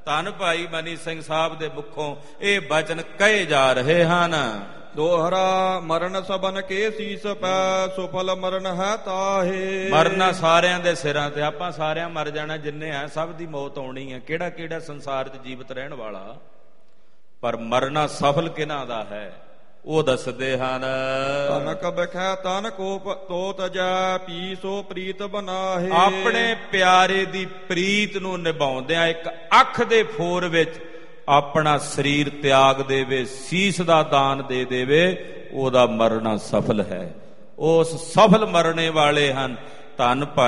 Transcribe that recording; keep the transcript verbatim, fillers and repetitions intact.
ਧੰਨ ਭਾਈ ਮਨੀ ਸਿੰਘ ਸਾਹਿਬ ਦੇ ਮੁਖੋਂ ਇਹ ਬਚਨ ਕਹੇ ਜਾ ਰਹੇ ਹਨ। ਦੋਹਰਾ ਮਰਨ ਸਭਨ ਕੇ ਸੀਸ ਪੈ, ਸੁਫਲ ਮਰਨ ਹੈ ਤਾਹੇ। ਮਰਨਾ ਸਾਰਿਆਂ ਦੇ ਸਿਰਾਂ ਤੇ, ਆਪਾਂ ਸਾਰਿਆਂ ਮਰ ਜਾਣਾ, ਜਿੰਨੇ ਆ ਸਭ ਦੀ ਮੌਤ ਆਉਣੀ ਹੈ। ਕਿਹੜਾ ਕਿਹੜਾ ਸੰਸਾਰ 'ਚ ਜੀਵਤ ਰਹਿਣ ਵਾਲਾ, ਪਰ ਮਰਨਾ ਸਫਲ ਕਿਹਨਾਂ ਦਾ ਹੈ ਉਹ ਦੱਸਦੇ ਹਨ। ਤਨਕ ਬਖੈ ਤਨ ਕੋਪ ਤੋ ਤਜੈ, ਪੀ ਸੋ ਪ੍ਰੀਤ ਬਨਾਹੇ। ਆਪਣੇ ਪਿਆਰੇ ਦੀ ਪ੍ਰੀਤ ਨੂੰ ਨਿਭਾਉਂਦਿਆਂ ਇੱਕ ਅੱਖ ਦੇ ਫੋਰ ਵਿੱਚ ਆਪਣਾ ਸਰੀਰ ਤਿਆਗ ਦੇਵੇ, ਸੀਸ ਦਾ ਦਾਨ ਦੇ ਦੇਵੇ, ਉਹਦਾ ਮਰਨਾ ਸਫਲ ਹੈ। ਉਸ ਸਫਲ ਮਰਨੇ ਵਾਲੇ ਹਨ ਧੰਨ ਭਾਈ